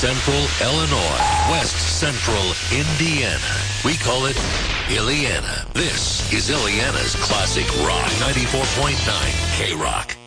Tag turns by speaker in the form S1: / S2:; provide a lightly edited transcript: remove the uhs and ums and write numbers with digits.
S1: Central Illinois, West Central Indiana. We call it Illiana. This is Illiana's Classic Rock 94.9 K-Rock.